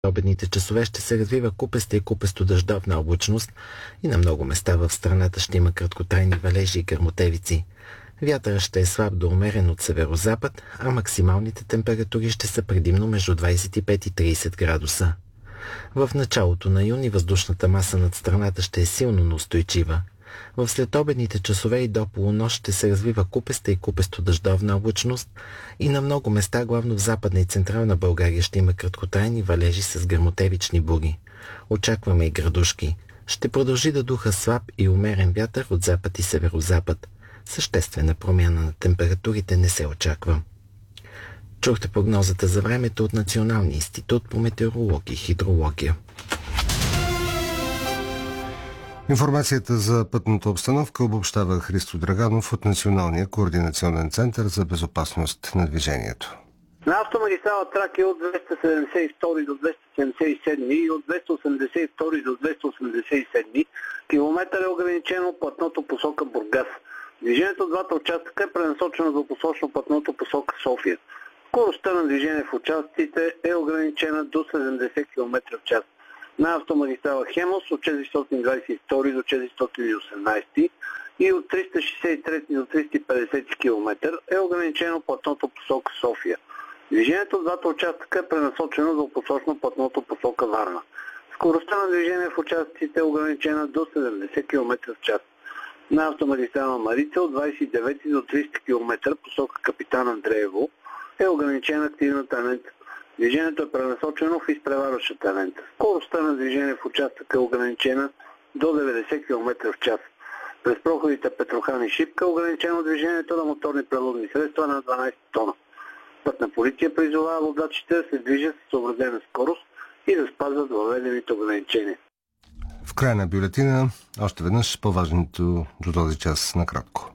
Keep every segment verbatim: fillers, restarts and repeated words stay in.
Обедните часове ще се развива купеста и купесто-дъждовна облачност и на много места в страната ще има краткотрайни валежи и гърмотевици. Вятърът ще е слаб до умерен от северозапад, а максималните температури ще са предимно между двадесет и пет и тридесет градуса. В началото на юни въздушната маса над страната ще е силно неустойчива. В следобедните часове и до полунощ ще се развива купеста и купесто-дъждовна облачност и на много места, главно в Западна и Централна България, ще има краткотрайни валежи с гръмотевични бури. Очакваме и градушки. Ще продължи да духа слаб и умерен вятър от запад и северозапад. Съществена промяна на температурите не се очаква. Чухте прогнозата за времето от Националния институт по метеорология и хидрология. Информацията за пътната обстановка обобщава Христо Драганов от Националния координационен център за безопасност на движението. На автомагистрала Тракия от двеста седемдесет и втори до двеста седемдесет и седми и от двеста осемдесет и втори до двеста осемдесет и седми километър е ограничено платното посока Бургас. Движението от двата участъка е пренасочено за посочно платното посока София. Скоростта на движение в участъците е ограничена до седемдесет километра в час. На автомагистрала Хемос от четиристотин двадесет и втори до четиристотин и осемнадесети и от триста шестдесет и трети до триста и петдесети километър е ограничено платното посока София. Движението от двата участъка е пренасочено за посочно платното посока Варна. Скоростта на движение в участъците е ограничена до седемдесет километра в час. На автомагистрала Марица от двадесет и девети до тридесети километър посока Капитан Андреево е ограничена активната лента. Движението е пренасочено в изпреварващата лента. Скоростта на движение в участъка е ограничена до деветдесет километра в час. През проходите Петрохан и Шипка е ограничено движението на моторни превозни средства на дванадесет тона. Пътна полиция призовава водачите да се движат с съобразена скорост и да спазват въведените ограничения. В края на бюлетина още веднъж по-важното до този час накратко.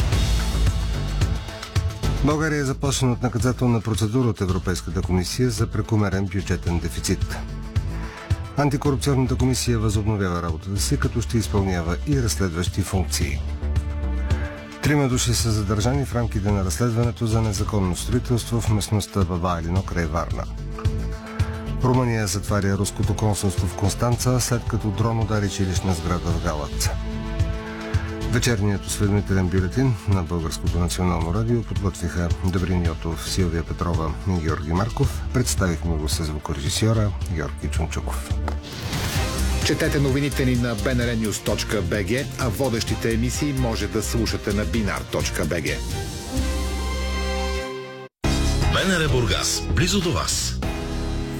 България е започна от наказателна процедура от Европейската комисия за прекомерен бюджетен дефицит. Антикорупционната комисия възобновява работата си, като ще изпълнява и разследващи функции. Трима души са задържани в рамките на разследването за незаконно строителство в местността Бабайлино край Варна. Румъния затваря руското консулство в Констанца, след като дрон удари жилищна сграда в Галац. Вечерният осведомителен бюлетин на Българското национално радио подготвиха Добрин Йотов, Силвия Петрова и Георги Марков. Представихме го със звукорежисьора Георги Чунчуков. Четете новините ни на би ен ар нюз точка би джи, а водещите емисии може да слушате на би ен ар точка би джи. БНР Бургас, близо до вас.